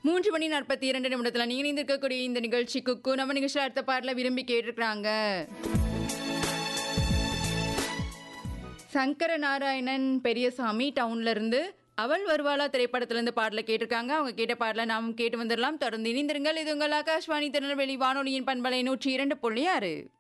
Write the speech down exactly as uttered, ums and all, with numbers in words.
மூன்று மணி நாற்பத்தி இரண்டு நிமிடத்துல நீங்க இணைந்திருக்கக்கூடிய இந்த நிகழ்ச்சி குக்கு. நம்ம நிகழ்ச்சியில் அடுத்த பாடல விரும்பி கேட்டிருக்கிறாங்க சங்கர நாராயணன் பெரியசாமி டவுன்ல இருந்து. அவள் வருவாளா திரைப்படத்திலிருந்து பாடல கேட்டிருக்காங்க. அவங்க கேட்ட பாடல நாம் கேட்டு வந்துடலாம். தொடர்ந்து இணைந்திருங்கள். இது உங்கள் ஆகாஷ்வாணி திருநெல்வேலி வானொலியின் பண்பலை நூற்றி இரண்டு புள்ளி ஆறு.